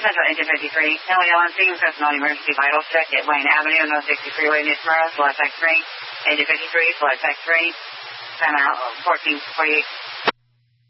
Central engine 53. Kelly Ellen, signal customer emergency vitals check at Wayne Avenue, North 60 Freeway, New Smyrna, select X3. Engine 53, select X3. Time out, 1448.